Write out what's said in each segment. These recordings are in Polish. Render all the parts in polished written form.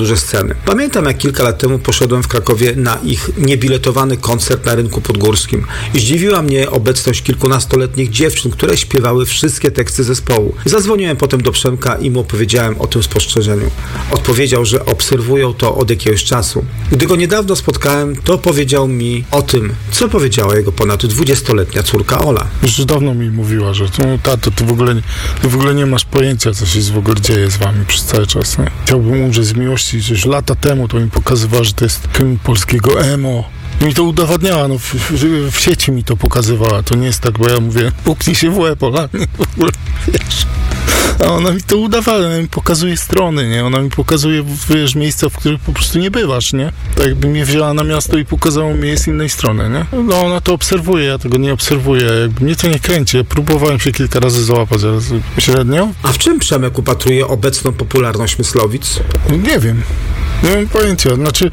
duże sceny. Pamiętam, jak kilka lat temu poszedłem w Krakowie na ich niebiletowany koncert na Rynku Podgórskim. Zdziwiła mnie obecność kilkunastoletnich dziewczyn, które śpiewały wszystkie teksty zespołu. Zadzwoniłem potem do Przemka i mu opowiedziałem o tym spostrzeżeniu. Odpowiedział, że obserwują to od jakiegoś czasu. Gdy go niedawno spotkałem, to powiedział mi o tym, co powiedziała jego ponad 20-letnia córka Ola. Już dawno mi mówiła, że tato, ty w ogóle nie masz pojęcia, co się w ogóle dzieje z wami przez cały czas. Nie? Chciałbym umrzeć z miłości. Już lata temu to mi pokazywała, że to jest film polskiego emo. I mi to udowadniała, w sieci mi to pokazywała. To nie jest tak, bo ja mówię, puknij się w łeb, Ola, nie, w ogóle, wiesz. A ona mi to udawała, ona mi pokazuje strony, nie? Ona mi pokazuje, wiesz, miejsca, w których po prostu nie bywasz, nie? Tak jakby mnie wzięła na miasto i pokazała mi z innej strony, nie? No ona to obserwuje, ja tego nie obserwuję, jakby mnie to nie kręci. Ja próbowałem się kilka razy załapać, ale średnio. A w czym Przemek upatruje obecną popularność Myslowic? Nie wiem. Nie mam pojęcia,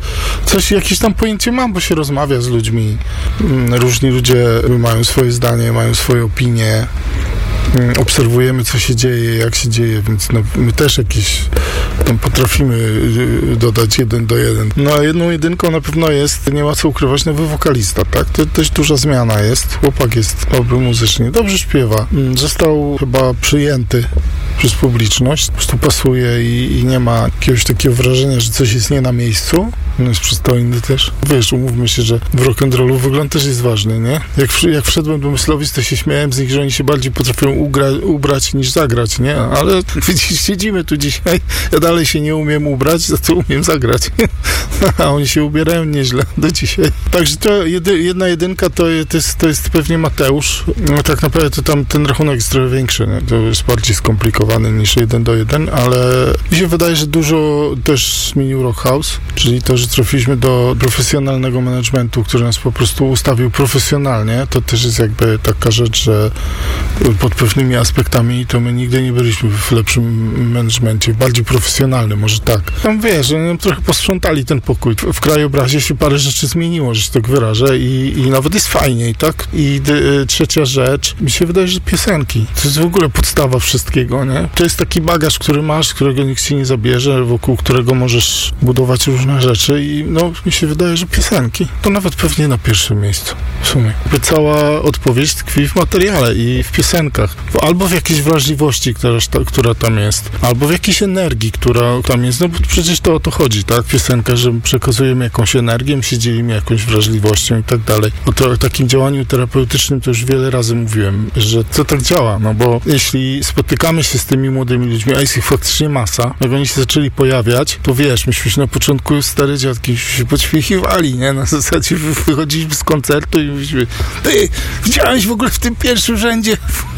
jakieś tam pojęcie mam, bo się rozmawia z ludźmi. Różni ludzie mają swoje zdanie, mają swoje opinie. Obserwujemy, co się dzieje, jak się dzieje, więc my też jakieś tam potrafimy dodać 1 do 1. No a jedną jedynką na pewno jest, nie ma co ukrywać, nowy wokalista, tak? To też duża zmiana jest. Chłopak jest dobry muzycznie, dobrze śpiewa. Został chyba przyjęty przez publiczność, po prostu pasuje i nie ma jakiegoś takiego wrażenia, że coś jest nie na miejscu. No jest przystojny też. Wiesz, umówmy się, że w rock'n'rollu wygląd też jest ważny, nie? Jak wszedłem do Myslowic, to się śmiałem z nich, że oni się bardziej potrafią ubrać niż zagrać, nie? Ale widzisz, siedzimy tu dzisiaj, ja dalej się nie umiem ubrać, za to umiem zagrać. A oni się ubierają nieźle do dzisiaj. Także to jedna jedynka to jest pewnie Mateusz. No tak naprawdę to tam ten rachunek jest trochę większy, nie? To jest bardziej skomplikowany niż 1 do 1, ale mi się wydaje, że dużo też zmienił Rock House, czyli to, że trafiliśmy do profesjonalnego managementu, który nas po prostu ustawił profesjonalnie. To też jest jakby taka rzecz, że pod pewnymi aspektami to my nigdy nie byliśmy w lepszym managemencie, bardziej profesjonalnym, może tak. Tam wiesz, że trochę posprzątali ten pokój. W krajobrazie się parę rzeczy zmieniło, że się tak wyrażę i nawet jest fajniej, tak? I trzecia rzecz, mi się wydaje, że piosenki. To jest w ogóle podstawa wszystkiego, nie? To jest taki bagaż, który masz, którego nikt ci nie zabierze, wokół którego możesz budować różne rzeczy i mi się wydaje, że piosenki to nawet pewnie na pierwszym miejscu w sumie. Cała odpowiedź tkwi w materiale i w piosenkach. Albo w jakiejś wrażliwości, która tam jest, albo w jakiejś energii, która tam jest. No bo przecież to o to chodzi, tak? Piosenka, że przekazujemy jakąś energię, się dzielimy jakąś wrażliwością i tak dalej. O takim działaniu terapeutycznym to już wiele razy mówiłem, że to tak działa, no bo jeśli spotykamy się z tymi młodymi ludźmi, a jest ich faktycznie masa, jak oni się zaczęli pojawiać, to wiesz, myśmy się na początku stare dziadki się podświechiwali, nie? Na zasadzie wychodziliśmy z koncertu i mówiliśmy, ty, widziałeś w ogóle w tym pierwszym rzędzie?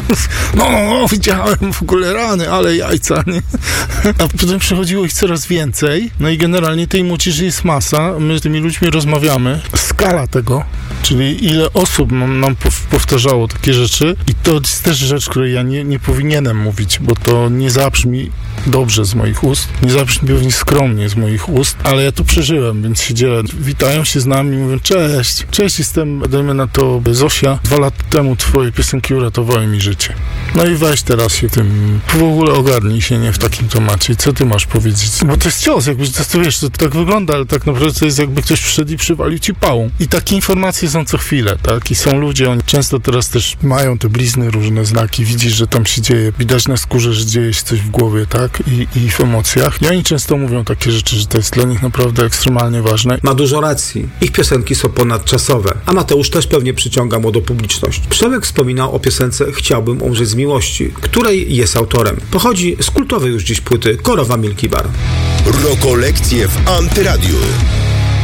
No, widziałem w ogóle rany, ale jajca, nie? A potem przychodziło ich coraz więcej, no i generalnie tej młodzieży jest masa, my z tymi ludźmi rozmawiamy. Skala tego, czyli ile osób nam powtarzało takie rzeczy i to jest też rzecz, której ja nie powinienem mówić, bo to nie zabrzmi dobrze z moich ust, nie zabrzmi pewnie skromnie z moich ust, ale ja to przeżyłem, więc się dzielę. Witają się z nami, mówią, cześć, jestem, dajmy na to Zosia, 2 lata temu twoje piosenki uratowały mi życie. No i weź teraz się tym, w ogóle ogarnij się, nie, w takim temacie. Co ty masz powiedzieć? Bo to jest cios, jakby, to wiesz, to tak wygląda, ale tak naprawdę to jest jakby ktoś przyszedł i przywalił ci pałą. I takie informacje są co chwilę, tak? I są ludzie, oni często teraz też mają te blizny, różne znaki, widzisz, że tam się dzieje, widać na skórze, że dzieje się coś w głowie, tak? I w emocjach. I oni często mówią takie rzeczy, że to jest dla nich naprawdę ekstremalnie ważne. Ma dużo racji. Ich piosenki są ponadczasowe, a Mateusz też pewnie przyciąga młodą publiczność. Przemek wspominał o piosence Chciałbym umrzeć z miłości, której jest autorem. Pochodzi z kultowej już dziś płyty Korowa Milki Bar. Rokolekcje w Antyradiu.